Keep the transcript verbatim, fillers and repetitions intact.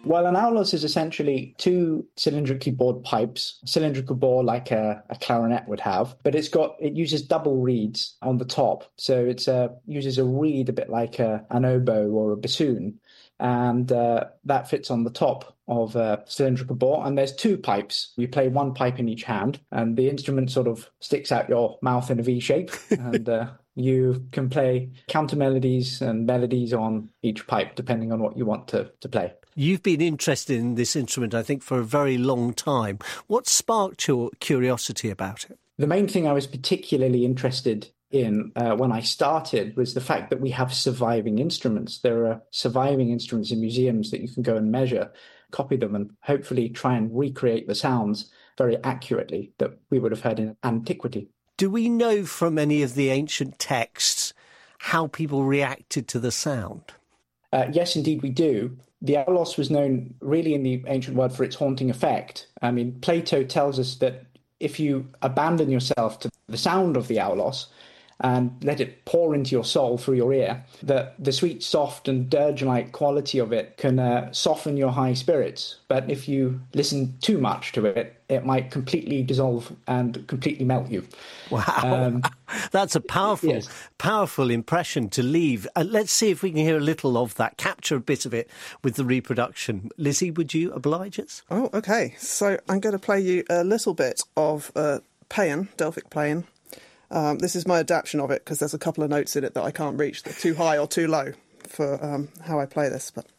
Well, an aulos is essentially two cylindrically bored pipes, cylindrical bore like a, a clarinet would have, but it's got it uses double reeds on the top, so it's uh, uses a reed a bit like a, an oboe or a bassoon, and uh, that fits on the top of a cylindrical bore. And there's two pipes. You play one pipe in each hand, and the instrument sort of sticks out your mouth in a V shape, and uh, you can play counter melodies and melodies on each pipe depending on what you want to, to play. You've been interested in this instrument, I think, for a very long time. What sparked your curiosity about it? The main thing I was particularly interested in uh, when I started was the fact that we have surviving instruments. There are surviving instruments in museums that you can go and measure, copy them, and hopefully try and recreate the sounds very accurately that we would have heard in antiquity. Do we know from any of the ancient texts how people reacted to the sound? Uh, yes, indeed, we do. The aulos was known really in the ancient world for its haunting effect. I mean, Plato tells us that if you abandon yourself to the sound of the aulos and let it pour into your soul through your ear, that the sweet, soft and dirge-like quality of it can uh, soften your high spirits. But if you listen too much to it, it might completely dissolve and completely melt you. Wow. Um, That's a powerful, yes. powerful impression to leave. Uh, let's see if we can hear a little of that, capture a bit of it with the reproduction. Lizzie, would you oblige us? Oh, OK. So I'm going to play you a little bit of uh, Paean, Delphic Paean. Um, this is my adaptation of it because there's a couple of notes in it that I can't reach. They're too high or too low for um, how I play this. But